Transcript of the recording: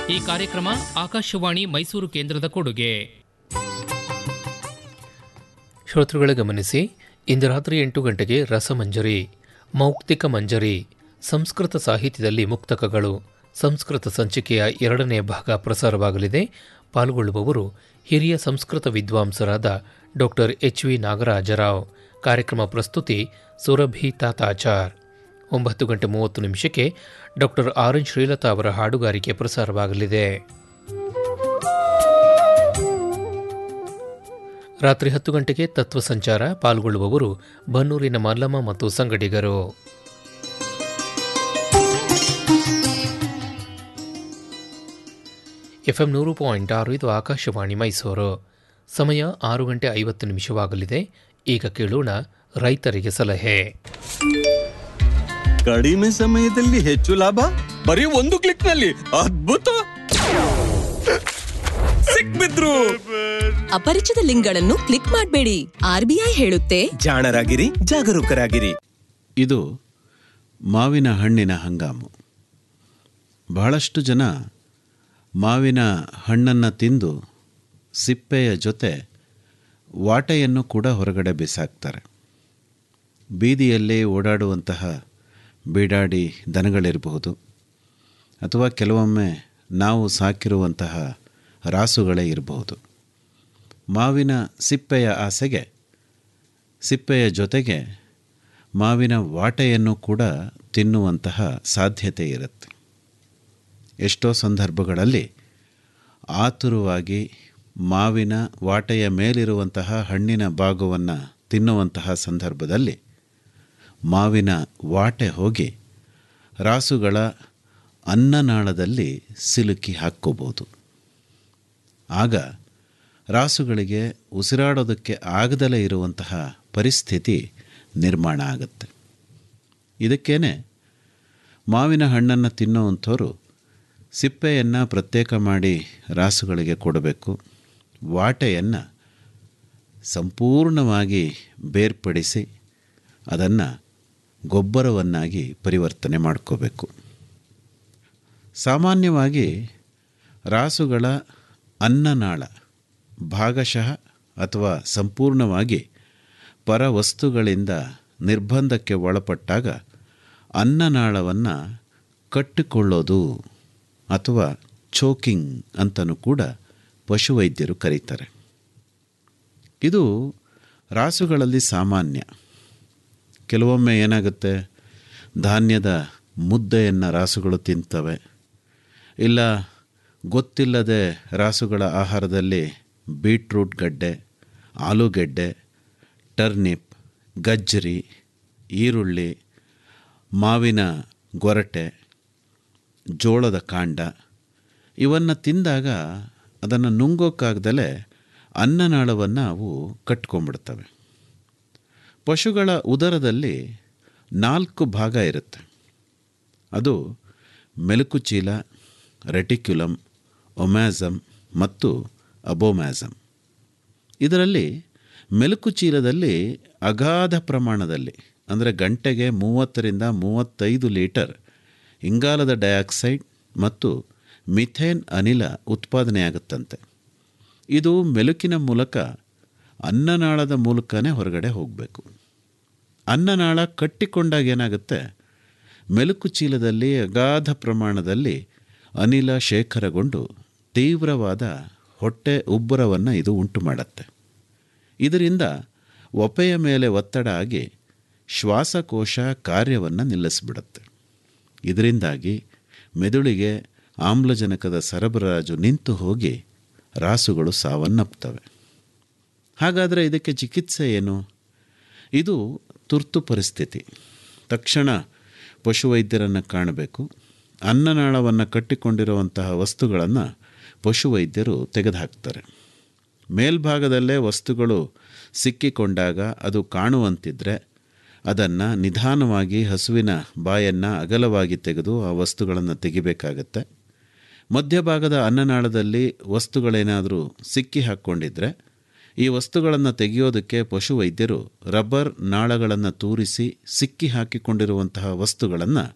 ಈ ಕಾರ್ಯಕ್ರಮ ಆಕಾಶವಾಣಿ ಮೈಸೂರು ಕೇಂದ್ರದ ಕೊಡುಗೆ. ಶ್ರೋತೃಗಳೇ ಗಮನಿಸಿ, ಇಂದು ರಾತ್ರಿ 8 ಗಂಟೆಗೆ ರಸಮಂಜರಿ, ಮೌಕ್ತಿಕ ಮಂಜರಿ, ಸಂಸ್ಕೃತ ಸಾಹಿತ್ಯದಲ್ಲಿ ಮುಕ್ತಕಗಳು, ಸಂಸ್ಕೃತ ಸಂಚಿಕೆಯ 2ನೇ ಭಾಗ ಪ್ರಸಾರವಾಗಲಿದೆ. ಪಾಲ್ಗೊಳ್ಳುವವರು ಹಿರಿಯ ಸಂಸ್ಕೃತ ವಿದ್ವಾಂಸರಾದ ಡಾ HV ನಾಗರಾಜರಾವ್. ಕಾರ್ಯಕ್ರಮ ಪ್ರಸ್ತುತಿ ಸುರಭಿ ತಾತಾಚಾರ್. 9:30 ಡಾ RN ಶ್ರೀಲತಾ ಅವರ ಹಾಡುಗಾರಿಕೆ ಪ್ರಸಾರವಾಗಲಿದೆ. ರಾತ್ರಿ 10 ಗಂಟೆಗೆ ತತ್ವ ಸಂಚಾರ. ಪಾಲ್ಗೊಳ್ಳುವವರು ಬನ್ನೂರಿನ ಮಲ್ಲಮ್ಮ ಮತ್ತು ಸಂಗಡಿಗರು. FM 100.6 ಇದು ಆಕಾಶವಾಣಿ ಮೈಸೂರು. ಸಮಯ 6:50 ಈಗ ಕೇಳೋಣ ರೈತರಿಗೆ ಸಲಹೆ. ಕಡಿಮೆ ಸಮಯದಲ್ಲಿ ಹೆಚ್ಚು ಲಾಭ, ಬರೀ ಒಂದು ಕ್ಲಿಕ್ ನಲ್ಲಿ ಅದ್ಭುತ! ಸಿಕ್ಬಿದ್ರು. ಅಪರಿಚಿತ ಲಿಂಕ್ಗಳನ್ನು ಕ್ಲಿಕ್ ಮಾಡಬೇಡಿ. RBI ಹೇಳುತ್ತೆ, ಜಾಣರಾಗಿರಿ, ಜಾಗರೂಕರಾಗಿರಿ. ಇದು ಮಾವಿನ ಹಣ್ಣಿನ ಹಂಗಾಮು. ಬಹಳಷ್ಟು ಜನ ಮಾವಿನ ಹಣ್ಣನ್ನು ತಿಂದು ಸಿಪ್ಪೆಯ ಜೊತೆ ವಾಟೆಯನ್ನು ಕೂಡ ಹೊರಗಡೆ ಬಿಸಾಕ್ತಾರೆ. ಬೀದಿಯಲ್ಲಿ ಓಡಾಡುವಂತಹ ಬೀಡಾಡಿ ದನಗಳಿರಬಹುದು, ಅಥವಾ ಕೆಲವೊಮ್ಮೆ ನಾವು ಸಾಕಿರುವಂತಹ ರಾಸುಗಳೇ ಇರಬಹುದು. ಮಾವಿನ ಸಿಪ್ಪೆಯ ಆಸೆಗೆ ಸಿಪ್ಪೆಯ ಜೊತೆಗೆ ಮಾವಿನ ವಾಟೆಯನ್ನು ಕೂಡ ತಿನ್ನುವಂತಹ ಸಾಧ್ಯತೆ ಇರುತ್ತೆ. ಎಷ್ಟೋ ಸಂದರ್ಭಗಳಲ್ಲಿ ಆತುರವಾಗಿ ಮಾವಿನ ವಾಟೆಯ ಮೇಲಿರುವಂತಹ ಹಣ್ಣಿನ ಭಾಗವನ್ನು ತಿನ್ನುವಂತಹ ಸಂದರ್ಭದಲ್ಲಿ ಮಾವಿನ ವಾಟೆ ಹೋಗಿ ರಾಸುಗಳ ಅನ್ನನಾಳದಲ್ಲಿ ಸಿಲುಕಿ ಹಾಕ್ಕೋಬೋದು. ಆಗ ರಾಸುಗಳಿಗೆ ಉಸಿರಾಡೋದಕ್ಕೆ ಆಗದಲೇ ಇರುವಂತಹ ಪರಿಸ್ಥಿತಿ ನಿರ್ಮಾಣ ಆಗುತ್ತೆ. ಇದಕ್ಕೇನೆ ಮಾವಿನ ಹಣ್ಣನ್ನು ತಿನ್ನುವಂಥವರು ಸಿಪ್ಪೆಯನ್ನು ಪ್ರತ್ಯೇಕ ಮಾಡಿ ರಾಸುಗಳಿಗೆ ಕೊಡಬೇಕು. ವಾಟೆಯನ್ನು ಸಂಪೂರ್ಣವಾಗಿ ಬೇರ್ಪಡಿಸಿ ಅದನ್ನು ಗೊಬ್ಬರವನ್ನಾಗಿ ಪರಿವರ್ತನೆ ಮಾಡ್ಕೋಬೇಕು. ಸಾಮಾನ್ಯವಾಗಿ ರಾಸುಗಳ ಅನ್ನನಾಳ ಭಾಗಶಃ ಅಥವಾ ಸಂಪೂರ್ಣವಾಗಿ ಪರವಸ್ತುಗಳಿಂದ ನಿರ್ಬಂಧಕ್ಕೆ ಒಳಪಟ್ಟಾಗ ಅನ್ನನಾಳವನ್ನು ಕಟ್ಟಿಕೊಳ್ಳೋದು ಅಥವಾ ಚೋಕಿಂಗ್ ಅಂತಲೂ ಕೂಡ ಪಶುವೈದ್ಯರು ಕರೀತಾರೆ. ಇದು ರಾಸುಗಳಲ್ಲಿ ಸಾಮಾನ್ಯ. ಕೆಲವೊಮ್ಮೆ ಏನಾಗುತ್ತೆ, ಧಾನ್ಯದ ಮುದ್ದೆಯನ್ನು ರಾಸುಗಳು ತಿಂತವೆ, ಇಲ್ಲ ಗೊತ್ತಿಲ್ಲದೆ ರಾಸುಗಳ ಆಹಾರದಲ್ಲಿ ಬೀಟ್ರೂಟ್ ಗಡ್ಡೆ, ಆಲೂಗೆಡ್ಡೆ, ಟರ್ನಿಪ್, ಗಜ್ಜರಿ, ಈರುಳ್ಳಿ, ಮಾವಿನ ಗೊರಟೆ, ಜೋಳದ ಕಾಂಡ ಇವನ್ನು ತಿಂದಾಗ ಅದನ್ನು ನುಂಗೋಕ್ಕಾಗ್ದಲೇ ಅನ್ನನಾಳವನ್ನು ಅವು ಕಟ್ಕೊಂಡ್ಬಿಡ್ತವೆ. ಪಶುಗಳ ಉದರದಲ್ಲಿ 4 ಭಾಗ ಇರುತ್ತೆ. ಅದು ಮೆಲುಕುಚೀಲ, ರೆಟಿಕ್ಯುಲಮ್, ಒಮ್ಯಾಸಮ್ ಮತ್ತು ಅಬೋಮ್ಯಾಸಮ್. ಇದರಲ್ಲಿ ಮೆಲುಕುಚೀಲದಲ್ಲಿ ಅಗಾಧ ಪ್ರಮಾಣದಲ್ಲಿ, ಅಂದರೆ ಗಂಟೆಗೆ 30-35 ಲೀಟರ್ ಇಂಗಾಲದ ಡೈಆಕ್ಸೈಡ್ ಮತ್ತು ಮಿಥೇನ್ ಅನಿಲ ಉತ್ಪಾದನೆಯಾಗುತ್ತಂತೆ. ಇದು ಮೆಲುಕಿನ ಮೂಲಕ ಅನ್ನನಾಳದ ಮೂಲಕನೇ ಹೊರಗಡೆ ಹೋಗಬೇಕು. ಅನ್ನನಾಳ ಕಟ್ಟಿಕೊಂಡಾಗ ಏನಾಗುತ್ತೆ, ಮೆಲುಕು ಚೀಲದಲ್ಲಿ ಅಗಾಧ ಪ್ರಮಾಣದಲ್ಲಿ ಅನಿಲ ಶೇಖರಗೊಂಡು ತೀವ್ರವಾದ ಹೊಟ್ಟೆ ಉಬ್ಬರವನ್ನು ಇದು ಉಂಟು ಮಾಡುತ್ತೆ. ಇದರಿಂದ ಒಪೆಯ ಮೇಲೆ ಒತ್ತಡ ಆಗಿ ಶ್ವಾಸಕೋಶ ಕಾರ್ಯವನ್ನು ನಿಲ್ಲಿಸಿಬಿಡುತ್ತೆ. ಇದರಿಂದಾಗಿ ಮೆದುಳಿಗೆ ಆಮ್ಲಜನಕದ ಸರಬರಾಜು ನಿಂತು ಹೋಗಿ ರಾಸುಗಳು ಸಾವನ್ನಪ್ಪುತ್ತವೆ. ಹಾಗಾದರೆ ಇದಕ್ಕೆ ಚಿಕಿತ್ಸೆ ಏನು? ಇದು ತುರ್ತು ಪರಿಸ್ಥಿತಿ. ತಕ್ಷಣ ಪಶುವೈದ್ಯರನ್ನು ಕಾಣಬೇಕು. ಅನ್ನನಾಳವನ್ನು ಕಟ್ಟಿಕೊಂಡಿರುವಂತಹ ವಸ್ತುಗಳನ್ನು ಪಶುವೈದ್ಯರು ತೆಗೆದುಹಾಕ್ತಾರೆ. ಮೇಲ್ಭಾಗದಲ್ಲೇ ವಸ್ತುಗಳು ಸಿಕ್ಕಿಕೊಂಡಾಗ ಅದು ಕಾಣುವಂತಿದ್ದರೆ ಅದನ್ನು ನಿಧಾನವಾಗಿ ಹಸುವಿನ ಬಾಯನ್ನು ಅಗಲವಾಗಿ ತೆಗೆದು ಆ ವಸ್ತುಗಳನ್ನು ತೆಗಿಬೇಕಾಗತ್ತೆ. ಮಧ್ಯಭಾಗದ ಅನ್ನನಾಳದಲ್ಲಿ ವಸ್ತುಗಳೇನಾದರೂ ಸಿಕ್ಕಿ ಹಾಕ್ಕೊಂಡಿದ್ರೆ ಈ ವಸ್ತುಗಳನ್ನು ತೆಗೆಯೋದಕ್ಕೆ ಪಶುವೈದ್ಯರು ರಬ್ಬರ್ ನಾಳಗಳನ್ನು ತೂರಿಸಿ ಸಿಕ್ಕಿ ಹಾಕಿಕೊಂಡಿರುವಂತಹ ವಸ್ತುಗಳನ್ನು